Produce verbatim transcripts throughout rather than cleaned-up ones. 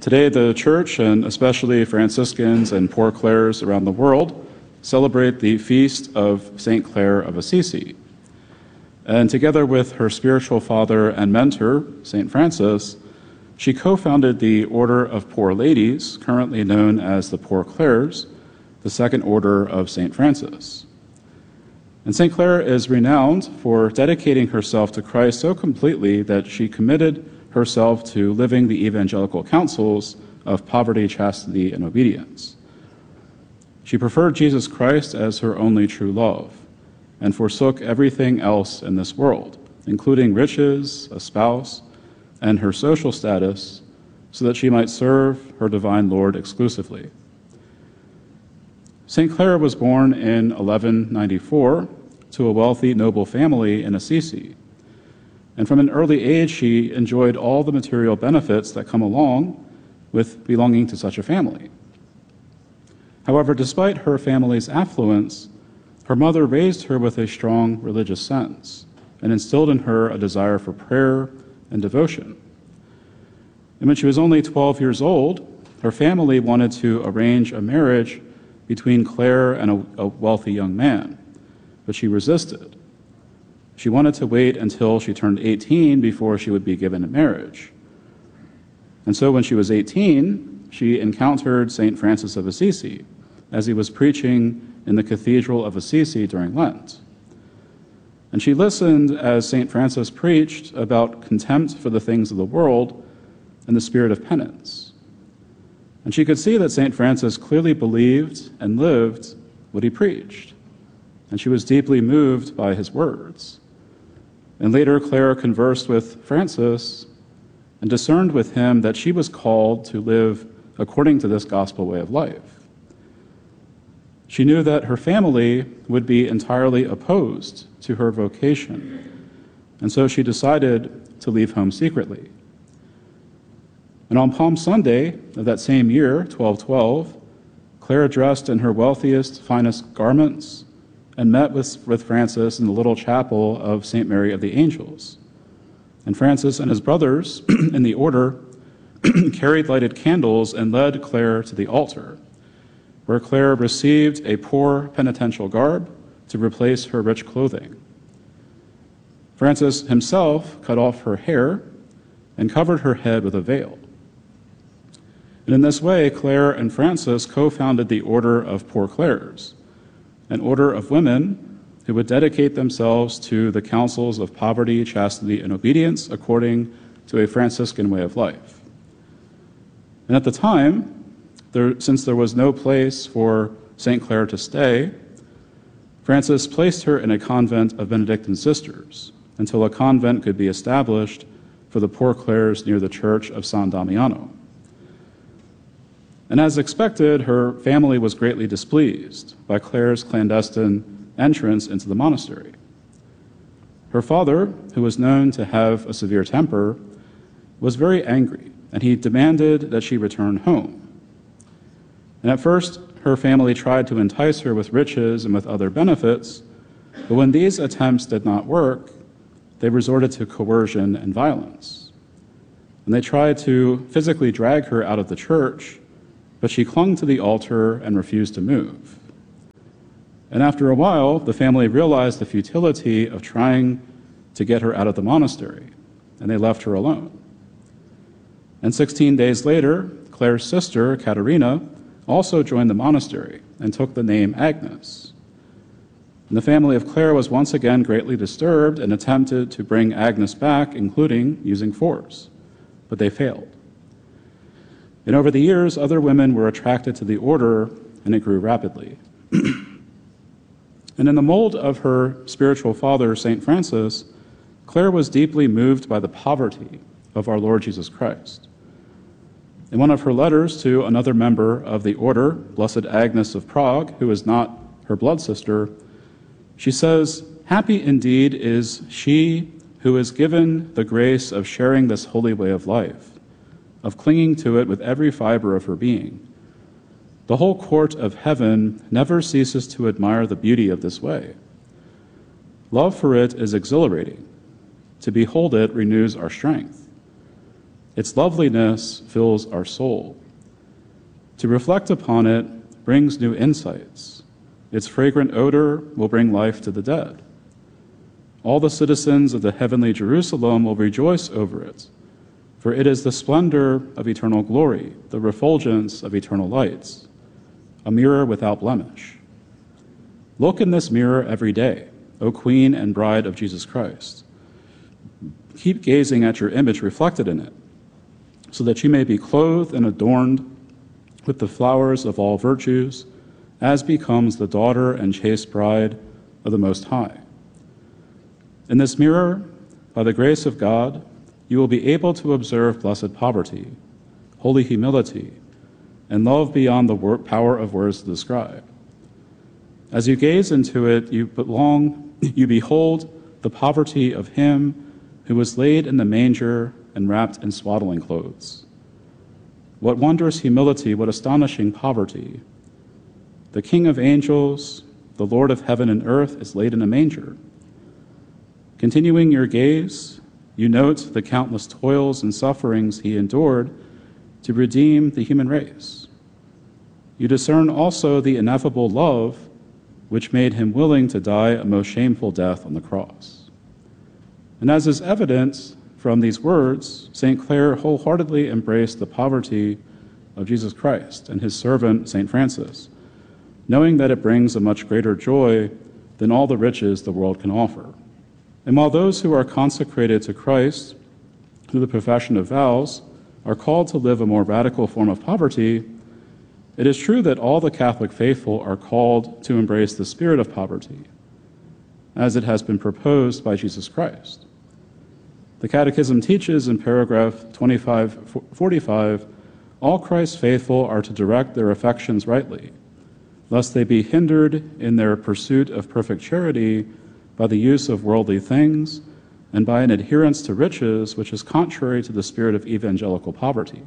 Today, the Church, and especially Franciscans and Poor Clares around the world, celebrate the feast of Saint Clare of Assisi. And together with her spiritual father and mentor, Saint Francis, she co-founded the Order of Poor Ladies, currently known as the Poor Clares, the second order of Saint Francis. And Saint Clare is renowned for dedicating herself to Christ so completely that she committed herself to living the evangelical counsels of poverty, chastity, and obedience. She preferred Jesus Christ as her only true love and forsook everything else in this world, including riches, a spouse, and her social status, so that she might serve her divine Lord exclusively. Saint Clare was born in eleven ninety-four to a wealthy noble family in Assisi. And from an early age, she enjoyed all the material benefits that come along with belonging to such a family. However, despite her family's affluence, her mother raised her with a strong religious sense and instilled in her a desire for prayer and devotion. And when she was only twelve years old, her family wanted to arrange a marriage between Clare and a, a wealthy young man, but she resisted. She wanted to wait until she turned eighteen before she would be given in marriage. And so when she was eighteen, she encountered Saint Francis of Assisi as he was preaching in the Cathedral of Assisi during Lent. And she listened as Saint Francis preached about contempt for the things of the world and the spirit of penance. And she could see that Saint Francis clearly believed and lived what he preached. And she was deeply moved by his words. And later, Clare conversed with Francis and discerned with him that she was called to live according to this gospel way of life. She knew that her family would be entirely opposed to her vocation, and so she decided to leave home secretly. And on Palm Sunday of that same year, twelve twelve, Clare dressed in her wealthiest, finest garments and met with, with Francis in the little chapel of Saint Mary of the Angels. And Francis and his brothers in the order carried lighted candles and led Clare to the altar, where Clare received a poor penitential garb to replace her rich clothing. Francis himself cut off her hair and covered her head with a veil. And in this way, Clare and Francis co-founded the Order of Poor Clares, an order of women who would dedicate themselves to the counsels of poverty, chastity, and obedience according to a Franciscan way of life. And at the time, there, since there was no place for Saint Clare to stay, Francis placed her in a convent of Benedictine sisters until a convent could be established for the Poor Clares near the church of San Damiano. And as expected, her family was greatly displeased by Clare's clandestine entrance into the monastery. Her father, who was known to have a severe temper, was very angry, and he demanded that she return home. And at first, her family tried to entice her with riches and with other benefits, but when these attempts did not work, they resorted to coercion and violence. And they tried to physically drag her out of the church, but she clung to the altar and refused to move. And after a while, the family realized the futility of trying to get her out of the monastery, and they left her alone. And sixteen days later, Clare's sister, Caterina, also joined the monastery and took the name Agnes. And the family of Clare was once again greatly disturbed and attempted to bring Agnes back, including using force, but they failed. And over the years, other women were attracted to the order, and it grew rapidly. And in the mold of her spiritual father, Saint Francis, Clare was deeply moved by the poverty of our Lord Jesus Christ. In one of her letters to another member of the order, Blessed Agnes of Prague, who is not her blood sister, she says, "Happy indeed is she who is given the grace of sharing this holy way of life, of clinging to it with every fiber of her being. The whole court of heaven never ceases to admire the beauty of this way. Love for it is exhilarating. To behold it renews our strength. Its loveliness fills our soul. To reflect upon it brings new insights. Its fragrant odor will bring life to the dead. All the citizens of the heavenly Jerusalem will rejoice over it, for it is the splendor of eternal glory, the refulgence of eternal lights, a mirror without blemish. Look in this mirror every day, O Queen and Bride of Jesus Christ. Keep gazing at your image reflected in it, so that you may be clothed and adorned with the flowers of all virtues, as becomes the daughter and chaste bride of the Most High. In this mirror, by the grace of God, you will be able to observe blessed poverty, holy humility, and love beyond the word, power of words to describe. As you gaze into it, you belong, you behold the poverty of him who was laid in the manger and wrapped in swaddling clothes. What wondrous humility, what astonishing poverty. The King of angels, the Lord of heaven and earth, is laid in a manger. Continuing your gaze, you note the countless toils and sufferings he endured to redeem the human race. You discern also the ineffable love which made him willing to die a most shameful death on the cross. And as is evident from these words, Saint Clare wholeheartedly embraced the poverty of Jesus Christ and his servant, Saint Francis, knowing that it brings a much greater joy than all the riches the world can offer. And while those who are consecrated to Christ through the profession of vows are called to live a more radical form of poverty, it is true that all the Catholic faithful are called to embrace the spirit of poverty, as it has been proposed by Jesus Christ. The Catechism teaches in paragraph twenty-five forty-five, all Christ's faithful are to direct their affections rightly, lest they be hindered in their pursuit of perfect charity by the use of worldly things and by an adherence to riches which is contrary to the spirit of evangelical poverty.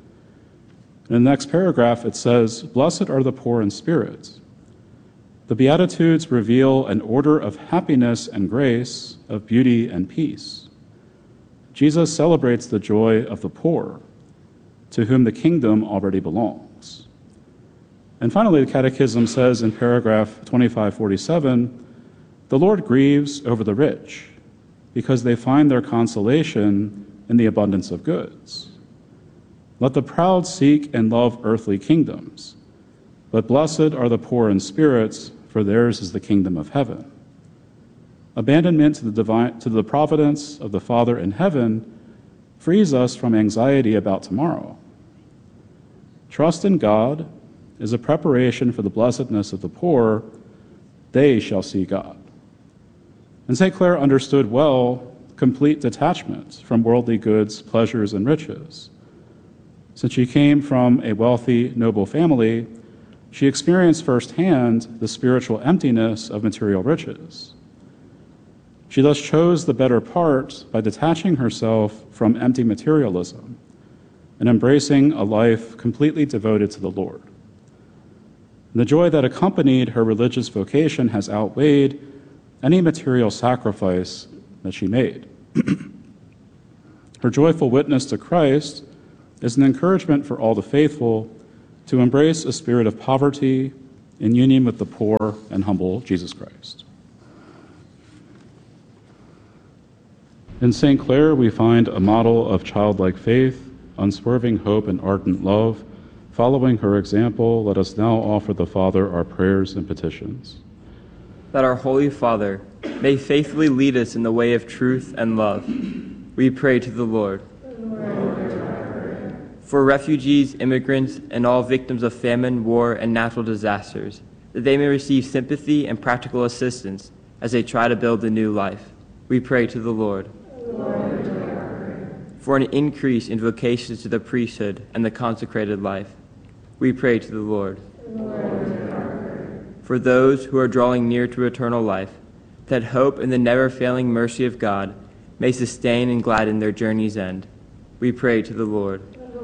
In the next paragraph, it says, "Blessed are the poor in spirit." The Beatitudes reveal an order of happiness and grace, of beauty and peace. Jesus celebrates the joy of the poor, to whom the kingdom already belongs. And finally, the Catechism says in paragraph twenty-five forty-seven, "The Lord grieves over the rich, because they find their consolation in the abundance of goods. Let the proud seek and love earthly kingdoms, but blessed are the poor in spirits, for theirs is the kingdom of heaven." Abandonment to the divine, to the providence of the Father in heaven frees us from anxiety about tomorrow. Trust in God is a preparation for the blessedness of the poor. They shall see God. And Saint Clare understood well complete detachment from worldly goods, pleasures, and riches. Since she came from a wealthy, noble family, she experienced firsthand the spiritual emptiness of material riches. She thus chose the better part by detaching herself from empty materialism and embracing a life completely devoted to the Lord. And the joy that accompanied her religious vocation has outweighed any material sacrifice that she made. Her joyful witness to Christ is an encouragement for all the faithful to embrace a spirit of poverty in union with the poor and humble Jesus Christ. In Saint Clare, we find a model of childlike faith, unswerving hope, and ardent love. Following her example, let us now offer the Father our prayers and petitions. That our Holy Father may faithfully lead us in the way of truth and love. We pray to the Lord. For refugees, immigrants, and all victims of famine, war, and natural disasters, that they may receive sympathy and practical assistance as they try to build a new life. We pray to the Lord. For an increase in vocations to the priesthood and the consecrated life. We pray to the Lord. For those who are drawing near to eternal life, that hope in the never-failing mercy of God may sustain and gladden their journey's end. We pray to the Lord.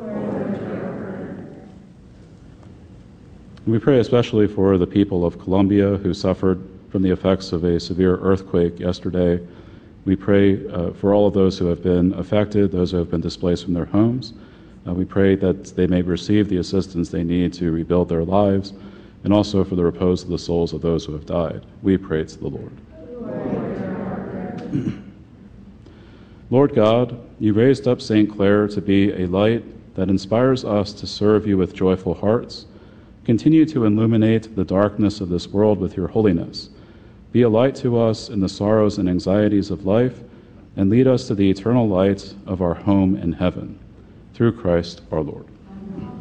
We pray especially for the people of Colombia who suffered from the effects of a severe earthquake yesterday We pray uh, for all of those who have been affected, those who have been displaced from their homes. Uh, we pray that they may receive the assistance they need to rebuild their lives, and also for the repose of the souls of those who have died. We pray to the Lord. Lord God, you raised up Saint Clare to be a light that inspires us to serve you with joyful hearts. Continue to illuminate the darkness of this world with your holiness. Be a light to us in the sorrows and anxieties of life, and lead us to the eternal light of our home in heaven. Through Christ our Lord.